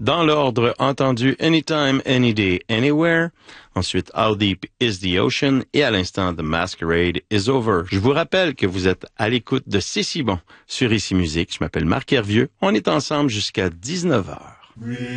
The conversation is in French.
Dans l'ordre entendu Anytime, Any Day, Anywhere. Ensuite, How Deep is the Ocean. Et à l'instant, The Masquerade is Over. Je vous rappelle que vous êtes à l'écoute de C'est si bon sur Ici Musique. Je m'appelle Marc Hervieux. On est ensemble jusqu'à 19h.